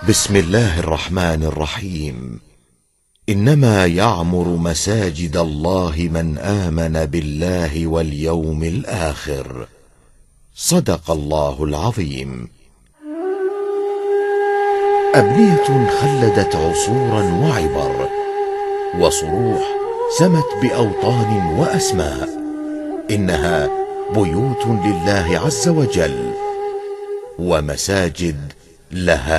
بسم الله الرحمن الرحيم. إنما يعمر مساجد الله من آمن بالله واليوم الآخر. صدق الله العظيم. أبنية خلدت عصورا وعبر وصروح سمت بأوطان وأسماء، إنها بيوت لله عز وجل ومساجد لها